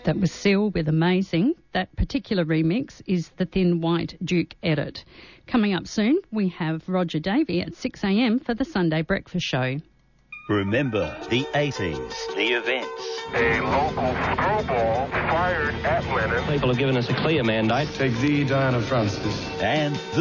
That was Seal with Amazing. That particular remix is the Thin White Duke edit. Coming up soon, we have Roger Davey at 6 a.m. for the Sunday Breakfast Show. Remember the 80s, the events. A local screwball fired at Lennon. People have given us a clear mandate. Take thee, Diana Francis. And